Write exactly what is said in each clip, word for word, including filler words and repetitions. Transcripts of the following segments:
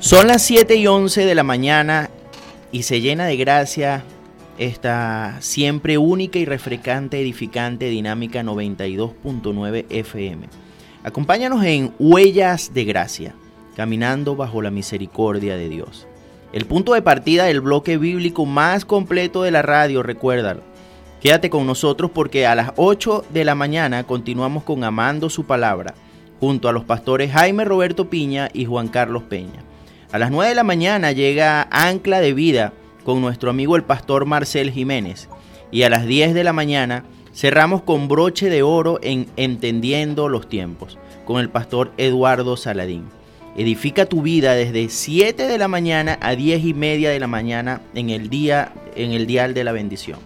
Son las siete y once de la mañana y se llena de gracia esta siempre única y refrescante, edificante, dinámica noventa y dos punto nueve F M. Acompáñanos en Huellas de Gracia, caminando bajo la misericordia de Dios. El punto de partida del bloque bíblico más completo de la radio, recuérdalo. Quédate con nosotros porque a las ocho de la mañana continuamos con Amando su Palabra, junto a los pastores Jaime Roberto Piña y Juan Carlos Peña. A las nueve de la mañana llega Ancla de Vida con nuestro amigo el pastor Marcel Jiménez. Y a las diez de la mañana cerramos con broche de oro en Entendiendo los Tiempos, con el pastor Eduardo Saladín. Edifica tu vida desde siete de la mañana a diez y media de la mañana en el día, en el dial de la bendición.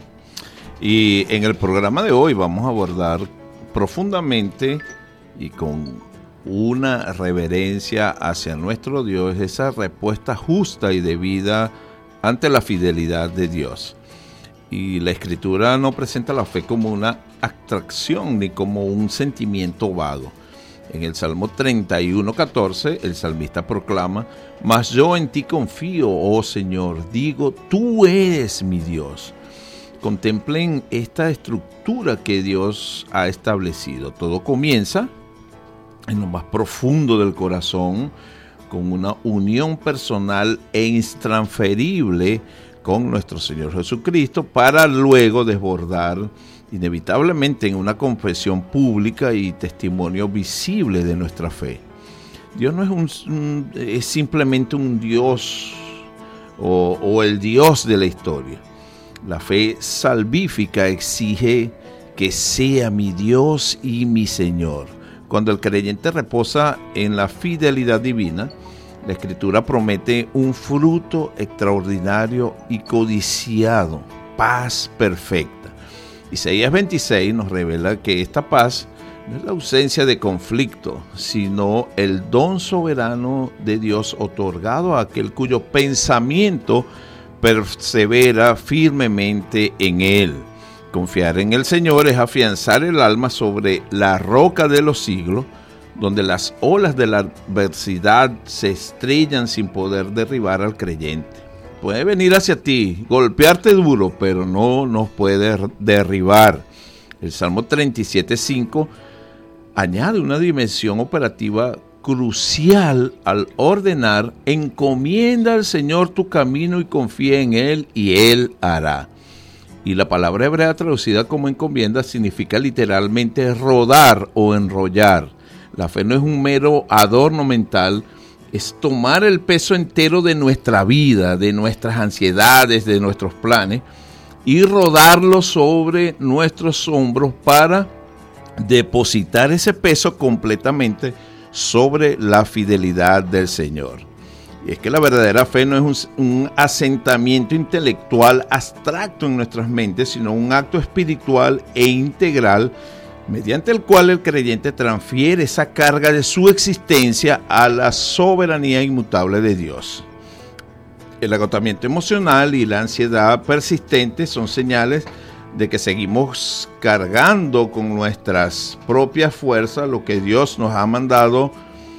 Y en el programa de hoy vamos a abordar profundamente y con una reverencia hacia nuestro Dios, esa respuesta justa y debida ante la fidelidad de Dios. Y la Escritura no presenta la fe como una abstracción ni como un sentimiento vago. En el Salmo treinta y uno, catorce, el salmista proclama: «Mas yo en ti confío, oh Señor, digo, tú eres mi Dios». Contemplen esta estructura que Dios ha establecido. Todo comienza en lo más profundo del corazón, con una unión personal e intransferible con nuestro Señor Jesucristo, para luego desbordar inevitablemente en una confesión pública y testimonio visible de nuestra fe. Dios no es, un, es simplemente un Dios o, o el Dios de la historia. La fe salvífica exige que sea mi Dios y mi Señor. Cuando el creyente reposa en la fidelidad divina, la Escritura promete un fruto extraordinario y codiciado, paz perfecta. Isaías veintiséis nos revela que esta paz no es la ausencia de conflicto, sino el don soberano de Dios otorgado a aquel cuyo pensamiento persevera firmemente en Él. Confiar en el Señor es afianzar el alma sobre la roca de los siglos, donde las olas de la adversidad se estrellan sin poder derribar al creyente. Puede venir hacia ti, golpearte duro, pero no nos puede derribar. El Salmo treinta y siete, cinco añade una dimensión operativa crucial al ordenar: encomienda al Señor tu camino y confía en Él, y Él hará. Y la palabra hebrea traducida como encomienda significa literalmente rodar o enrollar. La fe no es un mero adorno mental, es tomar el peso entero de nuestra vida, de nuestras ansiedades, de nuestros planes, y rodarlo sobre nuestros hombros para depositar ese peso completamente sobre la fidelidad del Señor. Y es que la verdadera fe no es un, un asentamiento intelectual abstracto en nuestras mentes, sino un acto espiritual e integral mediante el cual el creyente transfiere esa carga de su existencia a la soberanía inmutable de Dios. El agotamiento emocional y la ansiedad persistente son señales de que seguimos cargando con nuestras propias fuerzas lo que Dios nos ha mandado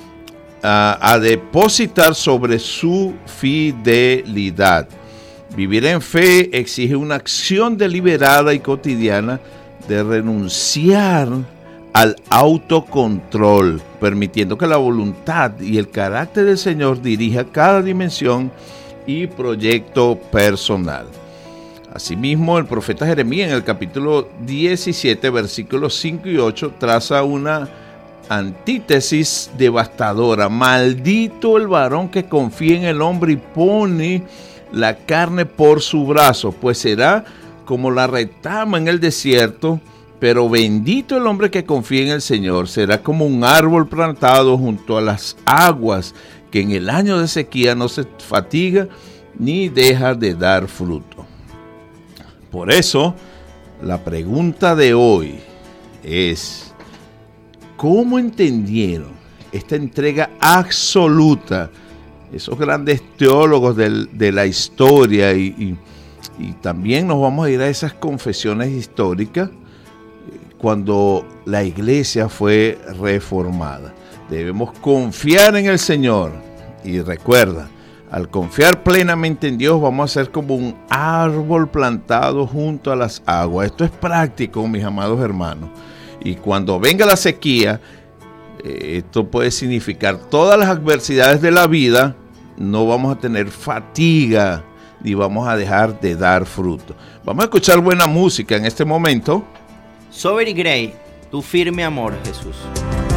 a, a depositar sobre su fidelidad. Vivir en fe exige una acción deliberada y cotidiana de renunciar al autocontrol, permitiendo que la voluntad y el carácter del Señor dirija cada dimensión y proyecto personal. Asimismo, el profeta Jeremías en el capítulo diecisiete, versículos cinco y ocho, traza una antítesis devastadora. Maldito el varón que confía en el hombre y pone la carne por su brazo, pues será como la retama en el desierto, pero bendito el hombre que confía en el Señor, será como un árbol plantado junto a las aguas, que en el año de sequía no se fatiga ni deja de dar fruto. Por eso, la pregunta de hoy es: ¿cómo entendieron esta entrega absoluta esos grandes teólogos del, de la historia? Y, y, y también nos vamos a ir a esas confesiones históricas cuando la iglesia fue reformada. Debemos confiar en el Señor Y recuerda, al confiar plenamente en Dios, vamos a ser como un árbol plantado junto a las aguas. Esto es práctico, mis amados hermanos. Y cuando venga la sequía, eh, esto puede significar todas las adversidades de la vida. No vamos a tener fatiga, ni vamos a dejar de dar fruto. Vamos a escuchar buena música en este momento. Sober y Gray, tu firme amor, Jesús.